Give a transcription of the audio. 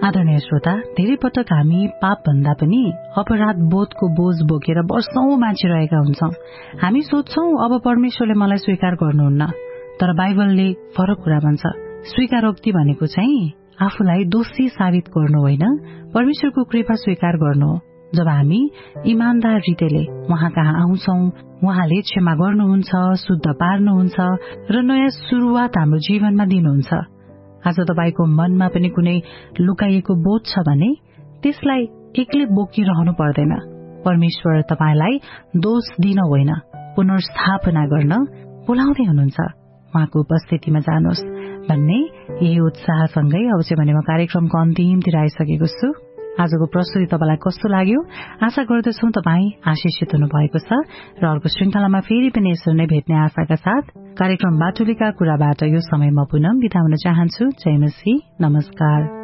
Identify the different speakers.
Speaker 1: आदरणीय श्रोता, धेरै पटक हामी पाप भन्दा पनि अपराध बोधको बोझ बोकेर वर्षौं बाँचिरहेका हुन्छौं। हामी सोच्छौं अब परमेश्वरले मलाई स्वीकार गर्नुहुन्न, तर बाइबलले फरक कुरा भन्छ। स्वीकारोक्ति भनेको चाहिँ आफूलाई दोषी साबित गर्नु होइन, परमेश्वरको कृपा स्वीकार गर्नु हो। जब हामी इमानदार रीतिले उहाँ कहाँ आउँछौं, उहाँले क्षमा गर्नुहुन्छ, शुद्ध पार्नुहुन्छ र नयाँ शुरूआत हाम्रो जीवनमा दिनुहुन्छ। आज तपाईको मनमा पनि कुनै लुकाइएको बोझ छ भने त्यसलाई एक्लै बोकिरहनु पर्दैन। परमेश्वर तपाईलाई दोष दिन होइन, पुनर्स्थापना गर्न बोलाउँदै हुनुहुन्छ। उहाँको उपस्थितिमा जानुहोस् भन्ने यही उत्साहसँगै अब चाहिँ भने म कार्यक्रमको अन्तिमतिर आइसकेको छु। आजको प्रस्तुति तपाईलाई कस्तो लाग्यो? आशा गर्दछौं तपाई आशिषित हुनुभएको छ र अर्को श्रृंखलामा फेरि पनि यसरी नै भेट्ने आशाका साथ कार्यक्रम बाटुलीका कुराबाट यो समय म पुनः बिदा हुन चाहन्छु। जय मसीह, नमस्कार।